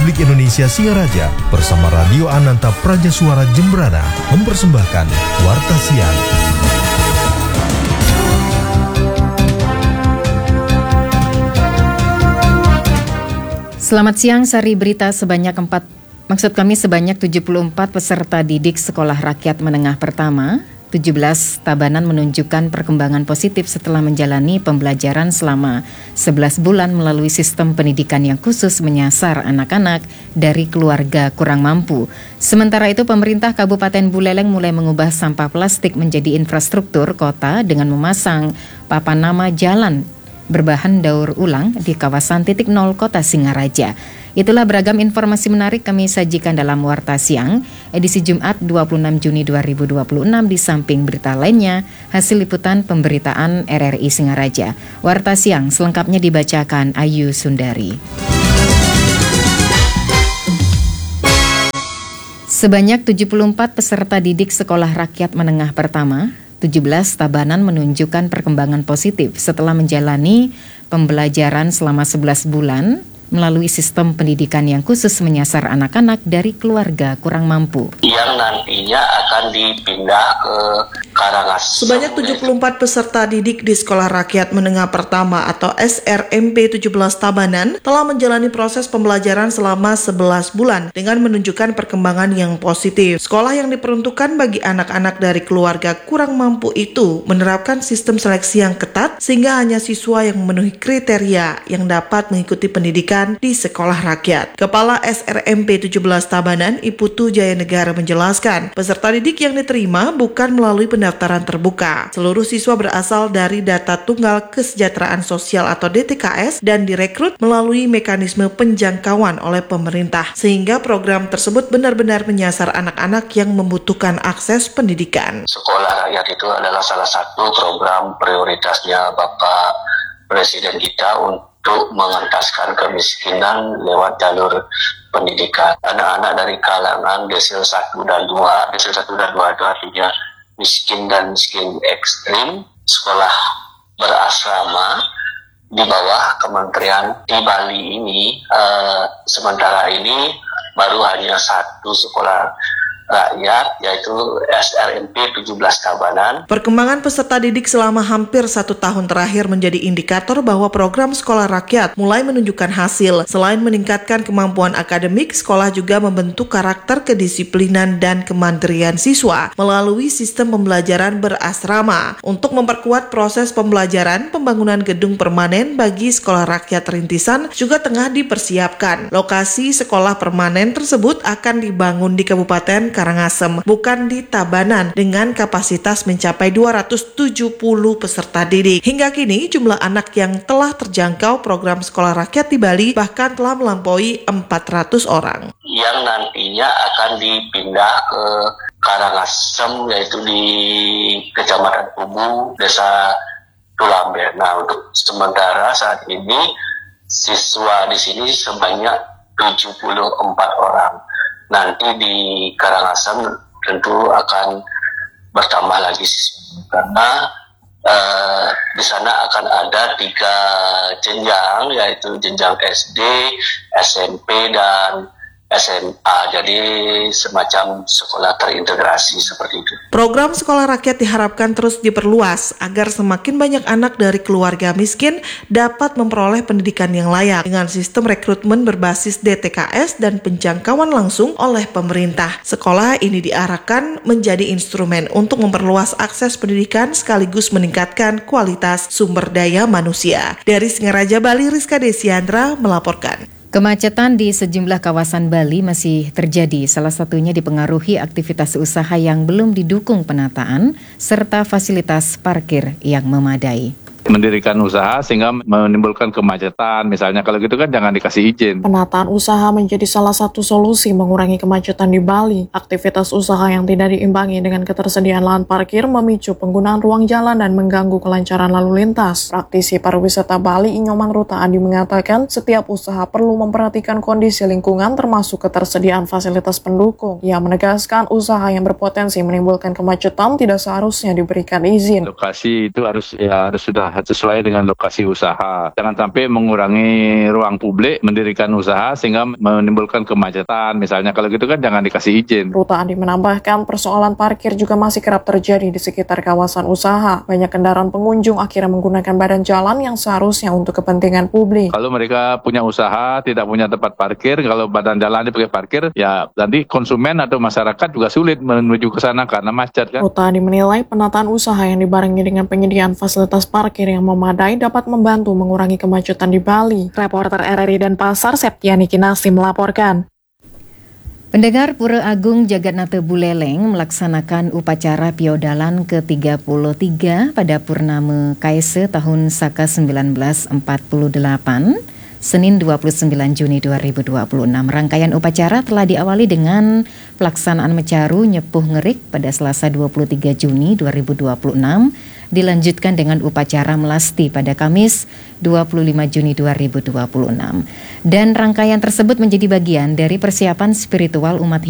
Republik Indonesia Singaraja bersama Radio Ananta Praja Suara Jembrana mempersembahkan Warta Siang. Selamat siang, Sari Berita sebanyak 74 peserta didik Sekolah Rakyat Menengah Pertama 17 Tabanan menunjukkan perkembangan positif setelah menjalani pembelajaran selama 11 bulan melalui sistem pendidikan yang khusus menyasar anak-anak dari keluarga kurang mampu. Sementara itu, pemerintah Kabupaten Buleleng mulai mengubah sampah plastik menjadi infrastruktur kota dengan memasang papan nama jalan berbahan daur ulang di kawasan titik nol Kota Singaraja. Itulah beragam informasi menarik kami sajikan dalam Warta Siang, edisi Jumat 26 Juni 2026 di samping berita lainnya, hasil liputan pemberitaan RRI Singaraja. Warta Siang selengkapnya dibacakan Ayu Sundari. Sebanyak 74 peserta didik Sekolah Rakyat Menengah Pertama 17 Tabanan menunjukkan perkembangan positif setelah menjalani pembelajaran selama 11 bulan melalui sistem pendidikan yang khusus menyasar anak-anak dari keluarga kurang mampu. Yang nantinya akan dipindah ke Karangasem. Sebanyak 74 peserta didik di Sekolah Rakyat Menengah Pertama atau SRMP 17 Tabanan telah menjalani proses pembelajaran selama 11 bulan dengan menunjukkan perkembangan yang positif. Sekolah yang diperuntukkan bagi anak-anak dari keluarga kurang mampu itu menerapkan sistem seleksi yang ketat sehingga hanya siswa yang memenuhi kriteria yang dapat mengikuti pendidikan di sekolah rakyat. Kepala SRMP 17 Tabanan, Iputu Jaya Negara menjelaskan, peserta didik yang diterima bukan melalui pendaftaran terbuka. Seluruh siswa berasal dari data tunggal kesejahteraan sosial atau DTKS dan direkrut melalui mekanisme penjangkauan oleh pemerintah, sehingga program tersebut benar-benar menyasar anak-anak yang membutuhkan akses pendidikan. Sekolah rakyat itu adalah salah satu program prioritasnya Bapak Presiden kita untuk mengentaskan kemiskinan lewat jalur pendidikan. Anak-anak dari kalangan desil 1 dan 2, desil 1 dan 2 itu artinya miskin dan miskin ekstrim, sekolah berasrama di bawah kementerian di Bali ini, sementara ini baru hanya satu sekolah rakyat, yaitu SRMP 17 Tabanan. Perkembangan peserta didik selama hampir 1 tahun terakhir menjadi indikator bahwa program sekolah rakyat mulai menunjukkan hasil. Selain meningkatkan kemampuan akademik, sekolah juga membentuk karakter kedisiplinan dan kemandirian siswa melalui sistem pembelajaran berasrama. Untuk memperkuat proses pembelajaran, pembangunan gedung permanen bagi sekolah rakyat rintisan juga tengah dipersiapkan. Lokasi sekolah permanen tersebut akan dibangun di Kabupaten Karangasem, bukan di Tabanan, dengan kapasitas mencapai 270 peserta didik. Hingga kini jumlah anak yang telah terjangkau program sekolah rakyat di Bali bahkan telah melampaui 400 orang. Yang nantinya akan dipindah ke Karangasem, yaitu di Kecamatan Ubu, Desa Tulamber. Nah, untuk sementara saat ini siswa di sini sebanyak 74 orang. Nanti di Karangasem tentu akan bertambah lagi karena di sana akan ada 3 jenjang, yaitu jenjang SD, SMP, dan SMA. Jadi semacam sekolah terintegrasi seperti itu. Program sekolah rakyat diharapkan terus diperluas agar semakin banyak anak dari keluarga miskin dapat memperoleh pendidikan yang layak dengan sistem rekrutmen berbasis DTKS dan penjangkauan langsung oleh pemerintah. Sekolah ini diarahkan menjadi instrumen untuk memperluas akses pendidikan sekaligus meningkatkan kualitas sumber daya manusia. Dari Singaraja, Bali, Rizka Desiandra melaporkan. Kemacetan di sejumlah kawasan Bali masih terjadi, salah satunya dipengaruhi aktivitas usaha yang belum didukung penataan serta fasilitas parkir yang memadai. Mendirikan usaha sehingga menimbulkan kemacetan, misalnya kalau gitu kan jangan dikasih izin. Penataan usaha menjadi salah satu solusi mengurangi kemacetan di Bali. Aktivitas usaha yang tidak diimbangi dengan ketersediaan lahan parkir memicu penggunaan ruang jalan dan mengganggu kelancaran lalu lintas. Praktisi pariwisata Bali Inyomang Ruta Adi mengatakan setiap usaha perlu memperhatikan kondisi lingkungan termasuk ketersediaan fasilitas pendukung. Ia menegaskan usaha yang berpotensi menimbulkan kemacetan tidak seharusnya diberikan izin. Lokasi itu harus sudah sesuai dengan lokasi usaha. Jangan sampai mengurangi ruang publik, mendirikan usaha sehingga menimbulkan kemacetan. Misalnya kalau gitu kan jangan dikasih izin. Ruta Andi menambahkan persoalan parkir juga masih kerap terjadi di sekitar kawasan usaha. Banyak kendaraan pengunjung akhirnya menggunakan badan jalan yang seharusnya untuk kepentingan publik. Kalau mereka punya usaha, tidak punya tempat parkir, kalau badan jalan dipakai parkir, ya nanti konsumen atau masyarakat juga sulit menuju ke sana karena macet kan. Ruta Andi menilai penataan usaha yang dibarengi dengan penyediaan fasilitas parkir yang memadai dapat membantu mengurangi kemacetan di Bali. Reporter RRI Denpasar, Septiani Kinasi melaporkan. Pendengar, Pura Agung Jagatnata Buleleng melaksanakan upacara Piodalan ke-33 pada Purnama Kaisa tahun Saka 1948, Senin 29 Juni 2026. Rangkaian upacara telah diawali dengan pelaksanaan mecaru Nyepuh Ngerik pada Selasa 23 Juni 2026, dilanjutkan dengan upacara melasti pada Kamis 25 Juni 2026. Dan rangkaian tersebut menjadi bagian dari persiapan spiritual umat